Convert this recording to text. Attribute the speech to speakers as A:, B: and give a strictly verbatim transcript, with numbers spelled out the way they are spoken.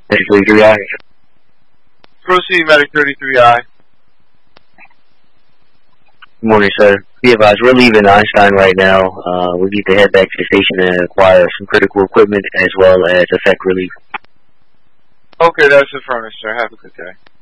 A: Medic thirty-three I.
B: Proceed, Medic thirty-three I.
A: Good morning, sir. Be advised, we're leaving Einstein right now. Uh, we need to head back to the station and acquire some critical equipment as well as effect relief.
B: Okay, that's affirmative, sir. Have a good day.